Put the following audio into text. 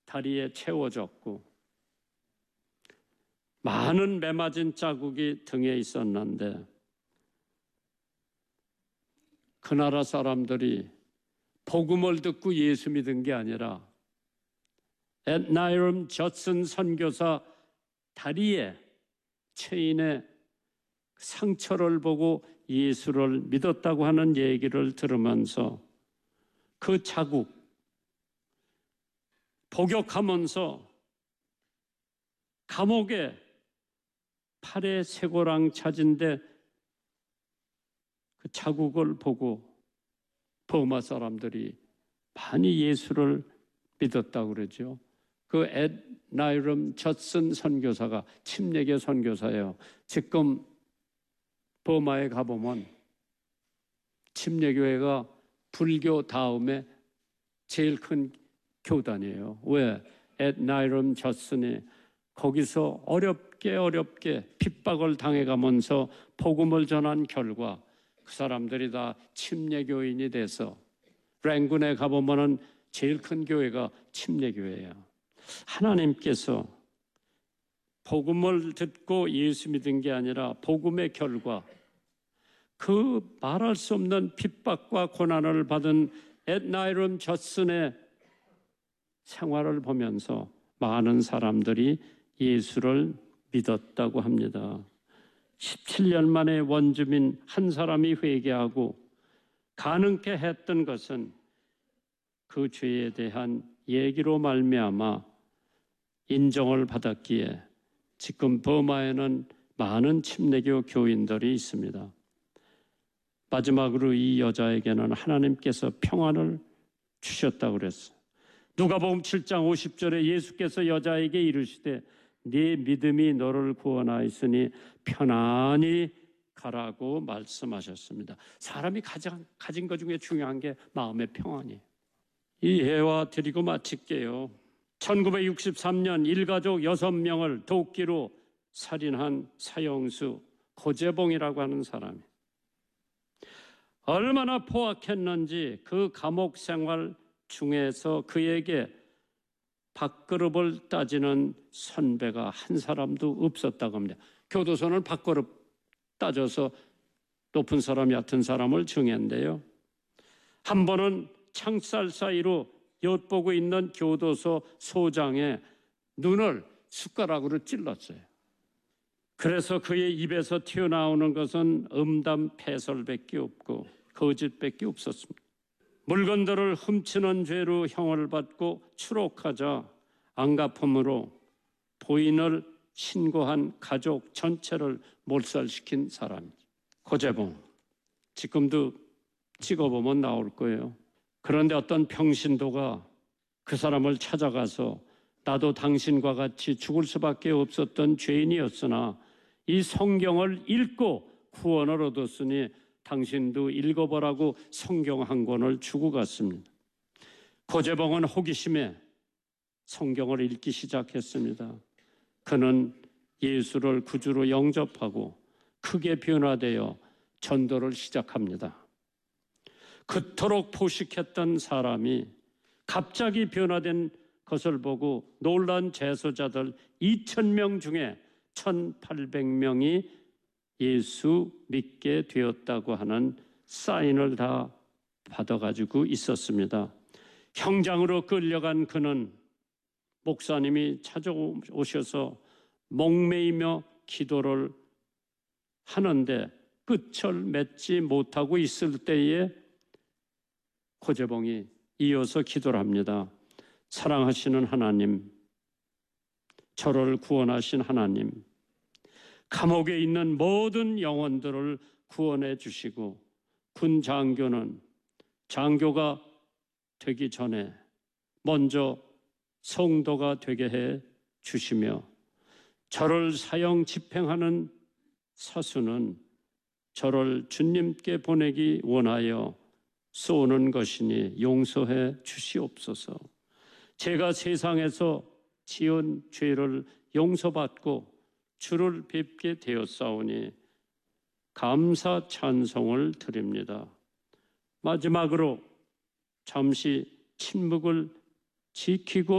다리에 채워졌고 많은 매맞은 자국이 등에 있었는데 그 나라 사람들이 복음을 듣고 예수 믿은 게 아니라 애드나이럼 젖슨 선교사 다리에 체인의 상처를 보고 예수를 믿었다고 하는 얘기를 들으면서 그 자국 복역하면서 감옥에 팔에 쇠고랑 찾은데 그 자국을 보고 버마 사람들이 많이 예수를 믿었다고 그러죠. 그 애드나이럼 젖슨 선교사가 침례교 선교사예요. 지금 버마에 가보면 침례교회가 불교 다음에 제일 큰 교단이에요. 왜? 애드나이럼 젖슨이 거기서 어렵게 핍박을 당해가면서 복음을 전한 결과 그 사람들이 다 침례교인이 돼서 랭군에 가보면은 제일 큰 교회가 침례교회예요. 하나님께서 복음을 듣고 예수 믿은 게 아니라 복음의 결과 그 말할 수 없는 핍박과 고난을 받은 애드나이럼 젖슨의 생활을 보면서 많은 사람들이 예수를 믿었다고 합니다. 17년 만에 원주민 한 사람이 회개하고 가능케 했던 것은 그 죄에 대한 얘기로 말미암아 인정을 받았기에 지금 버마에는 많은 침례교 교인들이 있습니다. 마지막으로 이 여자에게는 하나님께서 평안을 주셨다고 그랬어요. 누가복음 7장 50절에 예수께서 여자에게 이르시되 네 믿음이 너를 구원하였으니 편안히 가라고 말씀하셨습니다. 사람이 가진 것 중에 중요한 게 마음의 평안이에요. 이 예화 드리고 마칠게요. 1963년 일가족 6명을 도끼로 살인한 사형수 고재봉이라고 하는 사람이 얼마나 포악했는지 그 감옥 생활 중에서 그에게 밥그릇을 따지는 선배가 한 사람도 없었다고 합니다. 교도소는 밥그릇 따져서 높은 사람, 얕은 사람을 정했는데요. 한 번은 창살 사이로 엿보고 있는 교도소 소장의 눈을 숟가락으로 찔렀어요. 그래서 그의 입에서 튀어나오는 것은 음담 패설밖에 없고 거짓밖에 없었습니다. 물건들을 훔치는 죄로 형을 받고 추록하자 안갚음으로 보인을 신고한 가족 전체를 몰살시킨 사람이죠. 고재봉. 지금도 찍어보면 나올 거예요. 그런데 어떤 평신도가 그 사람을 찾아가서 나도 당신과 같이 죽을 수밖에 없었던 죄인이었으나 이 성경을 읽고 구원을 얻었으니 당신도 읽어보라고 성경 한 권을 주고 갔습니다. 고재봉은 호기심에 성경을 읽기 시작했습니다. 그는 예수를 구주로 영접하고 크게 변화되어 전도를 시작합니다. 그토록 포식했던 사람이 갑자기 변화된 것을 보고 놀란 재소자들 2,000명 중에 1,800명이 예수 믿게 되었다고 하는 사인을 다 받아가지고 있었습니다. 형장으로 끌려간 그는 목사님이 찾아오셔서 목매이며 기도를 하는데 끝을 맺지 못하고 있을 때에 고재봉이 이어서 기도를 합니다. 사랑하시는 하나님, 저를 구원하신 하나님, 감옥에 있는 모든 영혼들을 구원해 주시고 군 장교는 장교가 되기 전에 먼저 성도가 되게 해 주시며 저를 사형 집행하는 사수는 저를 주님께 보내기 원하여 쏘는 것이니 용서해 주시옵소서. 제가 세상에서 지은 죄를 용서받고 주를 뵙게 되었사오니 감사 찬송을 드립니다. 마지막으로 잠시 침묵을 지키고